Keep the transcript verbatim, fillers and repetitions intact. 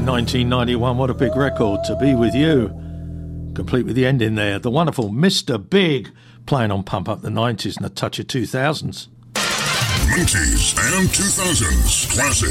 in nineteen ninety-one. What a big record, To Be With You. Complete with the ending there. The wonderful Mister Big, playing on Pump Up the nineties and a touch of two thousands. nineties and two thousands classic.